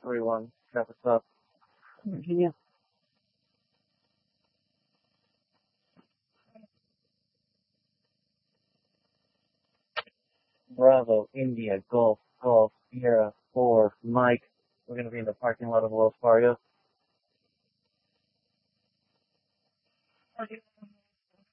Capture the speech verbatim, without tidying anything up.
three one. Traffic's up. Virginia. Bravo, India, Golf, Golf, Sierra, four, Mike. We're going to be in the parking lot of Wells Fargo. Okay.